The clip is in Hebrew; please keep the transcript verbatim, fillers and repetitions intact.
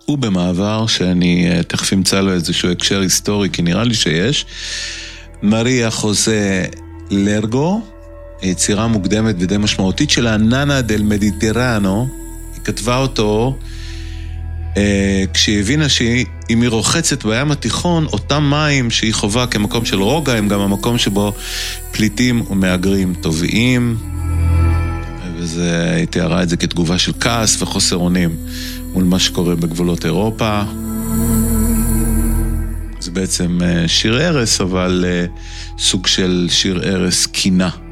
ובמעבר, שאני תכף אמצא לו איזשהו הקשר היסטורי, כי נראה לי שיש, מריה חוזה לרגו, יצירה מוקדמת ודי משמעותית שלה, נאנה דל מדיטרנו, היא כתבה אותו אה, כשהיא הבינה שאם היא רוחצת בים התיכון, אותם מים שהיא חובה כמקום של רוגע, הם גם המקום שבו פליטים ומהגרים טובעים, וזה, היא תיארה את זה כתגובה של כעס וחוסר אונים מול מה שקורה בגבולות אירופה. זה בעצם שיר ערס, אבל סוג של שיר ערס קינה.